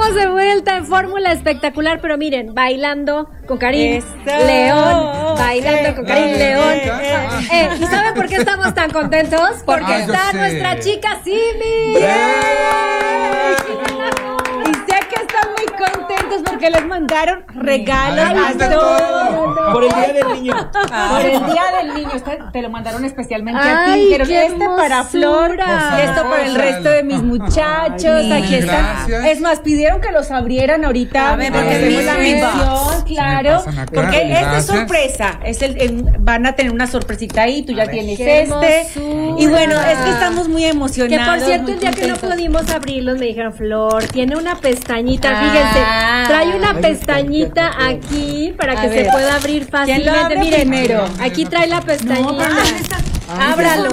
estamos de vuelta en Fórmula Espectacular, pero miren, bailando con Karim León, bailando con Karim León. ¿Y saben por qué estamos tan contentos? Porque está nuestra chica Simi. Y sé que están muy contentos porque les mandaron regalos a todos. Por el Día del Niño. Por el Día del Niño. Te lo mandaron especialmente a ti. Dijeron, para Flor, esto para el resto de mis muchachos. Aquí están. Es más, pidieron que los abrieran ahorita. A ver, porque hacemos la mención, claro. Porque esta es sorpresa. Van a tener una sorpresita ahí. Tú ya tienes Y bueno, es que estamos muy emocionados. Que por cierto, el día que no pudimos abrirlos, me dijeron, Flor, tiene una pestañita, fíjense, trae una pestañita aquí para que se pueda abrir fácilmente. Miren, aquí trae la pestañita. Ábralo.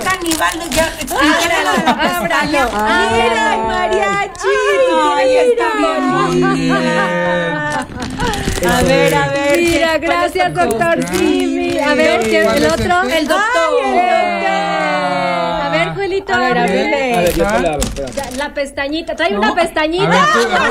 Ábralo. Mira, el mariachi. Ay, está bien. A ver. Mira, gracias, doctor Simi. A ver, el otro, el doctor. A ver, Juelito. A ver, yo te la abro. La pestañita, trae una pestañita.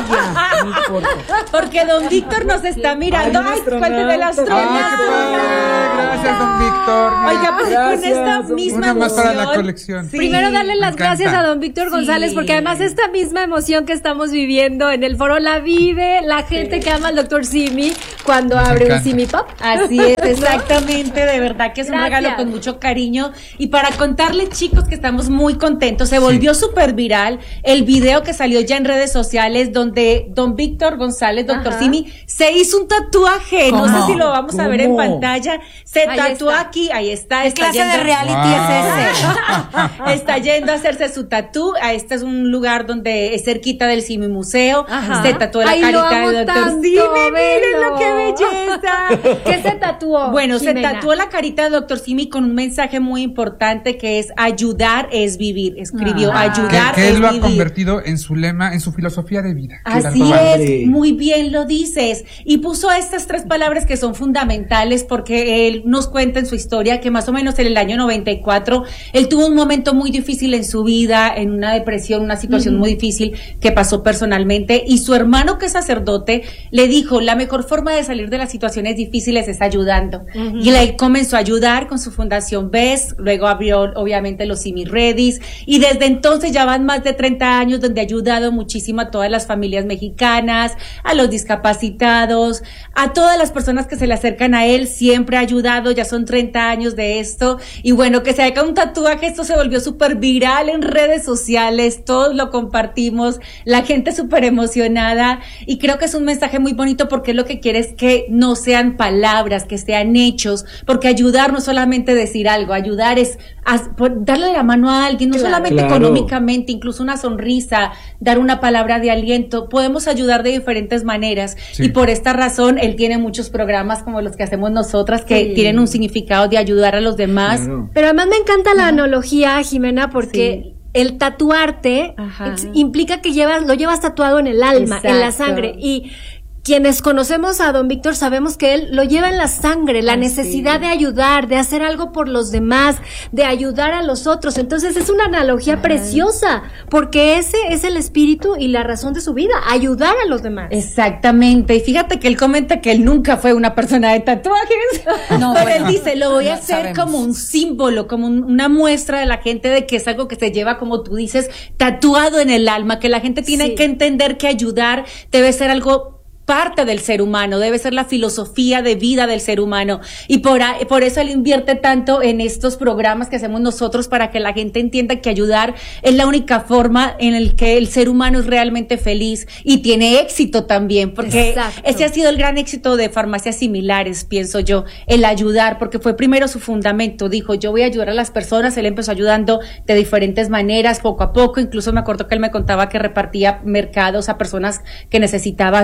Porque don Víctor nos está mirando. Ay, cuénteme las tronas. Gracias, don Víctor. Oiga, pues con esta misma una más para la colección. Sí. Primero darle las gracias a don Víctor González, porque además esta misma emoción que estamos viviendo en el foro la vive la gente que ama al doctor Simi cuando abre un Simi Pop. Así es, exactamente, de verdad que es un regalo con mucho cariño. Y para contarles, chicos, que estamos muy contentos, se volvió súper viral el video que salió ya en redes sociales donde don Víctor González, doctor Simi, se hizo un tatuaje. ¿Cómo? No sé si lo vamos a ver en pantalla. Se tatuó aquí, ahí está. ¿Qué clase de reality es ese? Está yendo a hacerse su tatú. Este es un lugar donde es cerquita del Simi Museo. Se tatuó la carita de doctor Simi. Miren lo que belleza. ¿Qué se tatuó? Bueno, Jimena, se tatuó la carita de doctor Simi con un mensaje muy importante que es ayudar es vivir. Escribió ayudar que es él lo ha vivir. Convertido en su lema, en su filosofía de vida. Así es, muy bien lo dices. Y puso estas 3 palabras que son fundamentales porque él nos cuenta en su historia que más o menos en el año 94 él tuvo un momento muy difícil en su vida, en una depresión, una situación muy difícil que pasó personalmente, y su hermano, que es sacerdote, le dijo, la mejor forma de salir de las situaciones difíciles es ayudando. Y él comenzó a ayudar con su fundación BES, luego abrió obviamente los Simi Redis, y desde entonces ya van más de 30 años donde ha ayudado muchísimo a todas las familias mexicanas, a los discapacitados, a todas las personas que se le acercan a él, siempre ha ayudado. Ya son 30 años de esto, y bueno, que se haga un tatuaje, esto se volvió súper viral en redes sociales, todos lo compartimos, la gente súper emocionada, y creo que es un mensaje muy bonito porque lo que quiere es que no sean palabras, que sean hechos, porque ayudar no es solamente decir algo, ayudar es darle la mano a alguien, no solamente económicamente, incluso una sonrisa, dar una palabra de aliento. Podemos ayudar de diferentes maneras, y por esta razón él tiene muchos programas como los que hacemos nosotras que tienen un significado de ayudar a los demás. Pero además me encanta la analogía, Jimena, porque el tatuarte implica que lo llevas tatuado en el alma, en la sangre, y quienes conocemos a don Víctor sabemos que él lo lleva en la sangre, la necesidad de ayudar, de hacer algo por los demás, de ayudar a los otros. Entonces es una analogía preciosa, porque ese es el espíritu y la razón de su vida, ayudar a los demás. Exactamente, y fíjate que él comenta que él nunca fue una persona de tatuajes, pero él dice, lo voy a hacer como un símbolo, como una muestra de la gente de que es algo que se lleva, como tú dices, tatuado en el alma, que la gente tiene que entender que ayudar debe ser algo parte del ser humano, debe ser la filosofía de vida del ser humano, y por eso él invierte tanto en estos programas que hacemos nosotros, para que la gente entienda que ayudar es la única forma en el que el ser humano es realmente feliz y tiene éxito también, porque ese ha sido el gran éxito de Farmacias Similares, pienso yo, el ayudar, porque fue primero su fundamento, dijo, yo voy a ayudar a las personas. Él empezó ayudando de diferentes maneras, poco a poco, incluso me acuerdo que él me contaba que repartía mercados a personas que necesitaban alimentos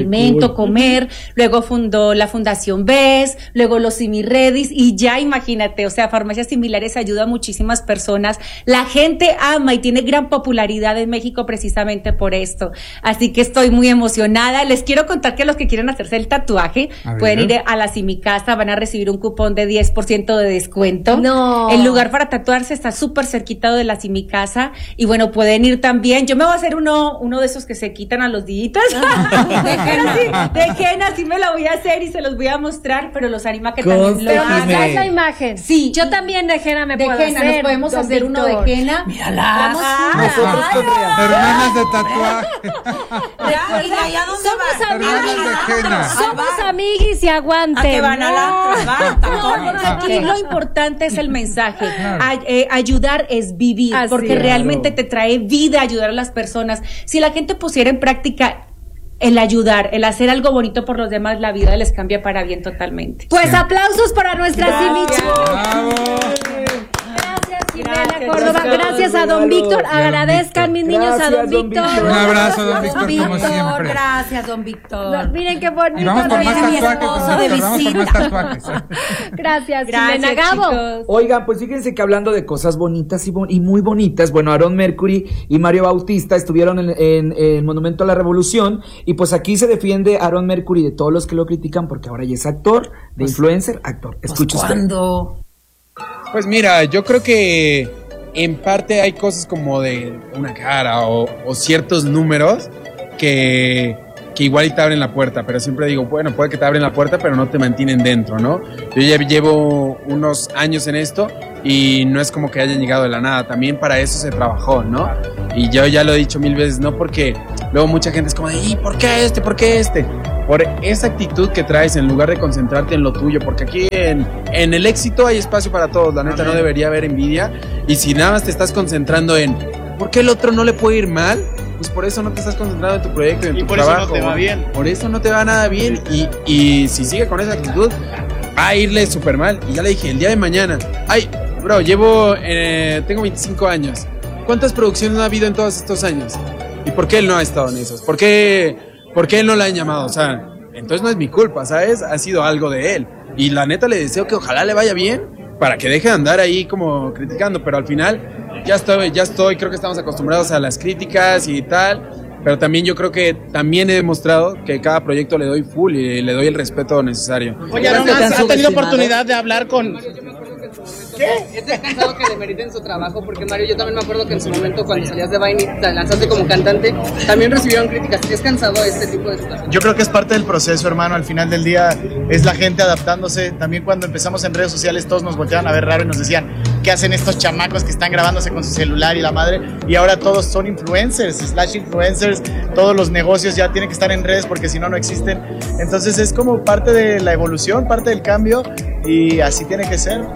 alimento, comer, luego fundó la Fundación BES, luego los Simiredis, y ya imagínate, o sea, Farmacias Similares ayuda a muchísimas personas. La gente ama y tiene gran popularidad en México precisamente por esto. Así que estoy muy emocionada. Les quiero contar que los que quieren hacerse el tatuaje pueden ir a la Simicasa, van a recibir un cupón de 10% de descuento. No. El lugar para tatuarse está súper cerquitado de la Simicasa, y bueno, pueden ir también. Yo me voy a hacer uno de esos que se quitan a los días. de henna, sí me la voy a hacer y se los voy a mostrar, pero los anima que también lo hagan. Pero esa imagen. Sí. Yo también de henna me puedo henna, hacer. nos podemos hacer uno de henna. Mírala. Nosotros con hermanas de tatuaje. Somos Hermanas de henna. Somos amiguis y aguanten. ¿A qué van a la Porque aquí lo importante es el mensaje. Ayudar es vivir, Así porque es. realmente te trae vida ayudar a las personas. Si la gente pusiera en práctica el ayudar, el hacer algo bonito por los demás, la vida les cambia para bien totalmente. Pues aplausos para nuestra Simichi. Bravo. Gracias, Jimena Gracias, Córdoba. doctor. Gracias a don Víctor. Y a don Agradezcan, mis niños, a don Gracias, don Víctor. Víctor. Un abrazo, don Víctor, como Víctor, siempre. gracias, don Víctor. Miren qué bonito. Y vamos por más Viene mi tatuajes, esposo don de Víctor, vamos por más visita. tatuajes. Gracias, Gracias, Jimena Gabo. chicos. Oigan, pues fíjense que hablando de cosas bonitas y muy bonitas, bueno, Aaron Mercury y Mario Bautista estuvieron en el Monumento a la Revolución, y pues aquí se defiende Aaron Mercury de todos los que lo critican porque ahora ya es actor, de influencer, actor. Escucha usted. ¿Cuándo? Pues mira, yo creo que en parte hay cosas como de una cara o ciertos números que igual y te abren la puerta, pero siempre digo, bueno, puede que te abren la puerta, pero no te mantienen dentro, ¿no? Yo ya llevo unos años en esto y no es como que hayan llegado de la nada, también para eso se trabajó, ¿no? Y yo ya lo he dicho 1000 veces, no porque luego mucha gente es como de, ¿y por qué este? ¿Por qué este? Por esa actitud que traes en lugar de concentrarte en lo tuyo, porque aquí en el éxito hay espacio para todos, la neta no debería haber envidia, y si nada más te estás concentrando en ¿por qué el otro no le puede ir mal? Pues por eso no te estás concentrando en tu proyecto, en tu trabajo. Y por eso no te va bien. Por eso no te va nada bien, y si sigue con esa actitud, va a irle súper mal. Y ya le dije, el día de mañana, ay, bro, tengo 25 años. ¿Cuántas producciones no ha habido en todos estos años? ¿Y por qué él no ha estado en esas? ¿Por qué él no la han llamado? O sea, entonces no es mi culpa, ¿sabes? Ha sido algo de él. Y la neta le deseo que ojalá le vaya bien para que deje de andar ahí como criticando, pero al final ya estoy, creo que estamos acostumbrados a las críticas y tal, pero también yo creo que también he demostrado que cada proyecto le doy full y le doy el respeto necesario. Oye, Aaron, ¿has tenido oportunidad de hablar con...? ¿Estás cansado que demeriten su trabajo? Porque Mario, yo también me acuerdo que en su momento cuando salías de Vine y te lanzaste como cantante, también recibieron críticas. ¿Es cansado este tipo de situaciones? Yo creo que es parte del proceso, hermano. Al final del día es la gente adaptándose. También cuando empezamos en redes sociales todos nos volteaban a ver raro y nos decían, ¿qué hacen estos chamacos que están grabándose con su celular y la madre? Y ahora todos son influencers, /influencers. Todos los negocios ya tienen que estar en redes porque si no, no existen. Entonces es como parte de la evolución, parte del cambio, y así tiene que ser.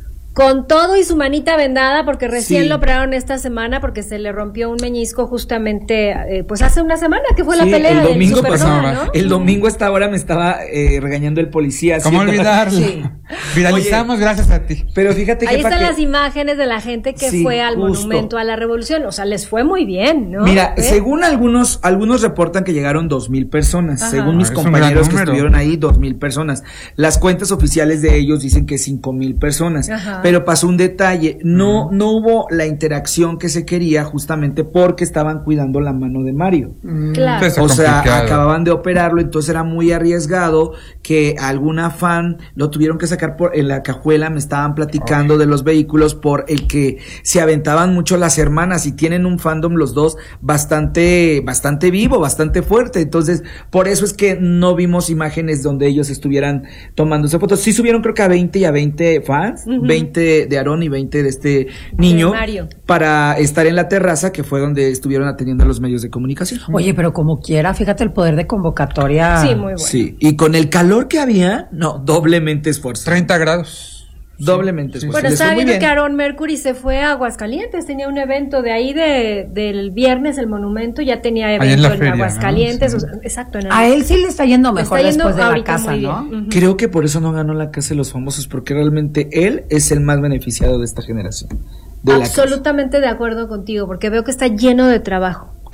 Con todo y su manita vendada, porque recién Sí. lo operaron esta semana porque se le rompió un meñisco justamente, pues hace una semana que fue la Sí, pelea el del domingo Supernova, pasado, ¿no? el domingo a esta hora me estaba regañando el policía. ¿Cómo haciendo- olvidarlo? Sí. Viralizamos gracias a ti. Pero fíjate que Ahí están las imágenes de la gente que Sí, fue al justo. Monumento a la Revolución, o sea, les fue muy bien, ¿no? Mira, ¿Eh? según algunos reportan que llegaron 2,000 personas. Ajá. Según mis Es un compañeros gran que número. estuvieron ahí, 2,000 personas. Las cuentas oficiales de ellos dicen que 5,000 personas. Ajá. Pero pasó un detalle. No hubo la interacción que se quería justamente porque estaban cuidando la mano de Mario. Claro. Entonces, O sea, complicado. acababan de operarlo, entonces era muy arriesgado que alguna fan lo tuvieron que sacar en la cajuela. Me estaban platicando de los vehículos por el que se aventaban mucho las hermanas y tienen un fandom los dos bastante vivo, bastante fuerte. Entonces, por eso es que no vimos imágenes donde ellos estuvieran tomándose fotos. Sí subieron creo que a 20 fans, 20 de Aaron y 20 de este niño Mario. para estar en la terraza que fue donde estuvieron atendiendo a los medios de comunicación. Oye, pero como quiera, fíjate el poder de convocatoria. Sí, muy bueno. Sí, y con el calor que había, no, doblemente esfuerzo. 30 grados. Doblemente Sí, esfuerzo. Bueno, Les estaba fue muy viendo bien. que Aaron Mercury se fue a Aguascalientes, tenía un evento de ahí del viernes, el monumento, ya tenía Ahí en evento la en feria, ¿no? Aguascalientes, Sí. o sea, exacto. En el- A él sí le está yendo le mejor está yendo después de la ahorita casa, muy ¿no? bien. Ujú. Creo que por eso no ganó la Casa de los Famosos, porque realmente él es el más beneficiado de esta generación. De la casa. Absolutamente de acuerdo contigo, porque veo que está lleno de trabajo.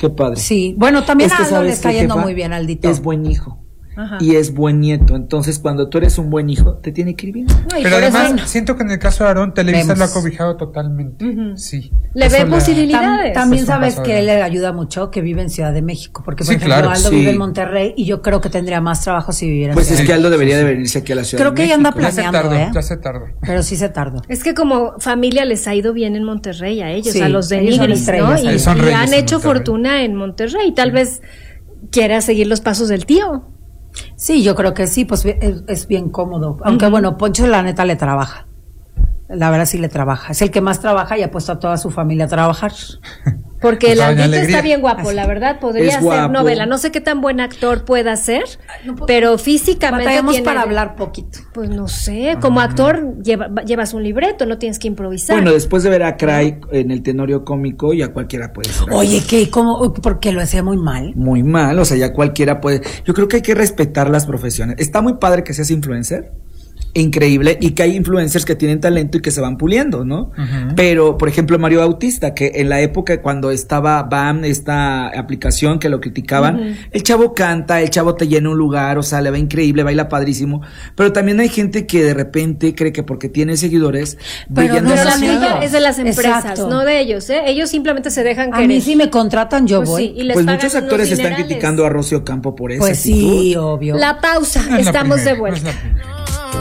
Qué padre. Sí, bueno, también Es que a Aldo le sabes está que, yendo jefa, muy bien, Aldito. Es buen hijo. Ajá. Y es buen nieto. Entonces, cuando tú eres un buen hijo, te tiene que ir bien. No, y Pero por eso además, siento que en el caso de Aarón, Televisa Vemos. lo ha cobijado totalmente. Sí. le Eso ve posibilidades. También Eso es un sabes paso que adelante. le ayuda mucho que vive en Ciudad de México, porque por Sí, ejemplo claro, Aldo sí. vive en Monterrey y yo creo que tendría más trabajo si viviera en Pues Ciudad es de que Aldo México. debería de venirse aquí a la ciudad Creo de que ella México. anda Ya se planeando, tardó, ¿eh? ya se tardó. Pero sí se tardó. Es que como familia les ha ido bien en Monterrey a ellos, Sí, a los de ellos son Nigris, estrellas, ¿no? ellos Y, son y reyes han en hecho Monterrey. fortuna en Monterrey. Tal vez quiera seguir los pasos del tío. Sí, yo creo que sí, pues es bien cómodo. Aunque bueno, Poncho la neta le trabaja. La verdad sí le trabaja. Es el que más trabaja y ha puesto a toda su familia a trabajar. Porque Pues el doña Aldito Alegría. está bien guapo, la verdad. Podría Es ser guapo. novela. No sé qué tan buen actor pueda ser, no puedo- pero físicamente Batallamos tiene... para hablar poquito. Pues no sé, como actor llevas un libreto, no tienes que improvisar. Bueno, después de ver a Cray en el Tenorio Cómico, ya cualquiera puede ser. Oye, ¿qué? ¿Cómo? Porque lo hacía muy mal. Muy mal, o sea, ya cualquiera puede. Yo creo que hay que respetar las profesiones. Está muy padre que seas influencer, increíble, y que hay influencers que tienen talento y que se van puliendo, ¿no? Pero, por ejemplo, Mario Bautista, que en la época cuando estaba BAM, esta aplicación que lo criticaban, el chavo canta, el chavo te llena un lugar, o sea, le va increíble, baila padrísimo, pero también hay gente que de repente cree que porque tiene seguidores, Pero brillan no Pero la son demasiado. culpa es de las empresas, Exacto. no de ellos, ¿eh? Ellos simplemente se dejan A querer. mí si me contratan yo Pues voy. sí, y les Pues pagan muchos unos actores están dinerales. criticando a Rocío Campo por eso. Pues sí, obvio. La pausa, No es la estamos de primera, no vuelta. es la primera.